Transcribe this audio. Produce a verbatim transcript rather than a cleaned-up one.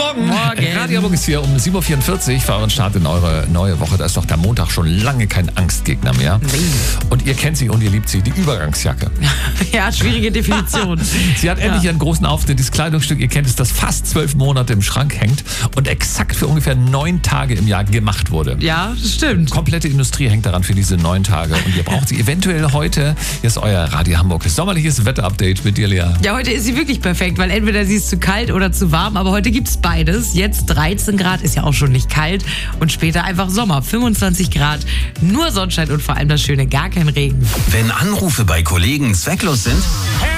Morgen. Morgen. Radio Hamburg ist hier um sieben Uhr vierundvierzig für euren Start in eure neue Woche. Da ist doch der Montag schon lange kein Angstgegner mehr. Nee. Und ihr kennt sie und ihr liebt sie, die Übergangsjacke. Ja, schwierige Definition. Sie hat endlich Ja. einen großen Auftritt. Dieses Kleidungsstück, ihr kennt es, das fast zwölf Monate im Schrank hängt und exakt für ungefähr neun Tage im Jahr gemacht wurde. Ja, das stimmt. Komplette Industrie hängt daran für diese neun Tage und ihr braucht sie eventuell heute. Hier ist euer Radio Hamburg sommerliches Wetterupdate mit dir, Lea. Ja, heute ist sie wirklich perfekt, weil entweder sie ist zu kalt oder zu warm, aber heute gibt's beides. Jetzt dreizehn Grad, ist ja auch schon nicht kalt und später einfach Sommer, fünfundzwanzig Grad, nur Sonnenschein und vor allem das Schöne, gar kein Regen. Wenn Anrufe bei Kollegen zwecklos sind,